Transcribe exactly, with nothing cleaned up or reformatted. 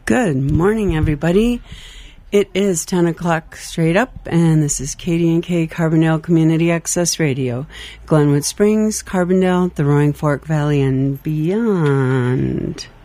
Good morning, everybody. It is ten o'clock straight up, and this is K D and K Carbondale Community Access Radio. Glenwood Springs, Carbondale, the Roaring Fork Valley, and beyond.